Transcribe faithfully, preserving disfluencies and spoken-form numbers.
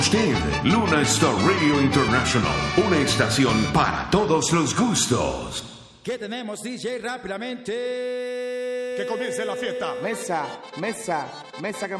Usted, Luna Star Radio International, una estación para todos los gustos. ¿Qué tenemos, D J? Rápidamente. Que comience la fiesta. Mesa, mesa, mesa que